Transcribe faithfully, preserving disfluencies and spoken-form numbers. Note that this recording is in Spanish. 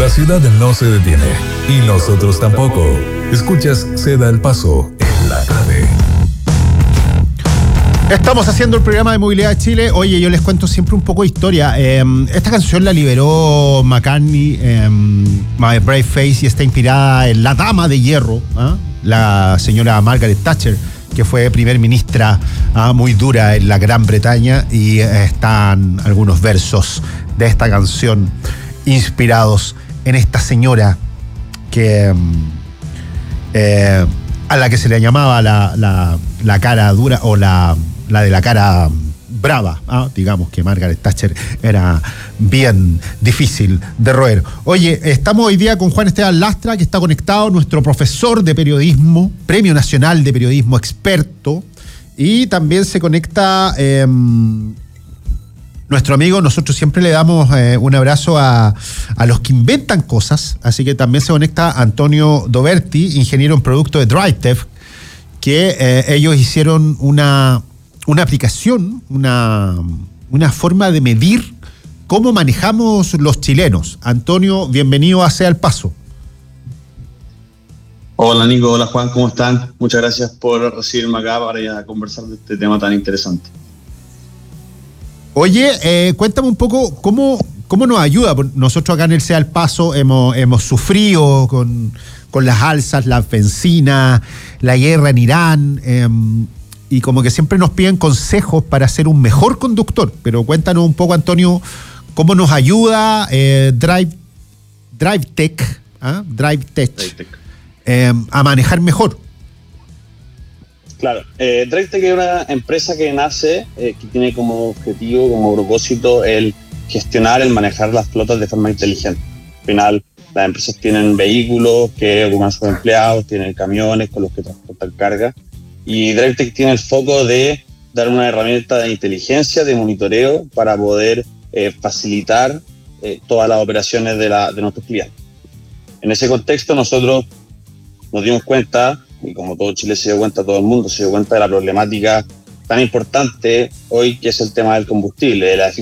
La ciudad no se detiene y nosotros tampoco. Escuchas Se da el paso en la tarde. Estamos haciendo el programa de Movilidad de Chile. Oye, yo les cuento siempre un poco de historia. Eh, esta canción la liberó McCartney, eh, My Brave Face, y está inspirada en la Dama de Hierro, ¿eh? La señora Margaret Thatcher, que fue primer ministra ¿eh? muy dura en la Gran Bretaña, y eh, están algunos versos de esta canción inspirados en esta señora que eh, a la que se le llamaba la, la, la cara dura o la, la de la cara brava, ¿eh? Digamos que Margaret Thatcher era bien difícil de roer. Oye, estamos hoy día con Juan Esteban Lastra, que está conectado, nuestro profesor de periodismo, Premio Nacional de Periodismo experto, y también se conecta eh, nuestro amigo. Nosotros siempre le damos eh, un abrazo a, a los que inventan cosas, así que también se conecta Antonio Doberti, ingeniero en producto de DriveTech, que eh, ellos hicieron una, una aplicación, una, una forma de medir cómo manejamos los chilenos. Antonio, bienvenido a Sea el Paso. Hola Nico, hola Juan, ¿cómo están? Muchas gracias por recibirme acá para ir a conversar de este tema tan interesante. Oye, eh, cuéntame un poco cómo, cómo nos ayuda. Nosotros acá en el Sea el Paso hemos, hemos sufrido con, con las alzas, la bencina, la guerra en Irán, eh, y como que siempre nos piden consejos para ser un mejor conductor. Pero cuéntanos un poco, Antonio, cómo nos ayuda eh, Drive, DriveTech, ¿eh? DriveTech, DriveTech. Eh, a manejar mejor. Claro, eh, DriveTech es una empresa que nace, eh, que tiene como objetivo, como propósito, el gestionar, el manejar las flotas de forma inteligente. Al final, las empresas tienen vehículos que ocupan sus empleados, tienen camiones con los que transportan carga, y DriveTech tiene el foco de dar una herramienta de inteligencia, de monitoreo, para poder eh, facilitar eh, todas las operaciones de, la, de nuestros clientes. En ese contexto, nosotros nos dimos cuenta, y como todo Chile se dio cuenta, todo el mundo se dio cuenta de la problemática tan importante hoy, que es el tema del combustible, de la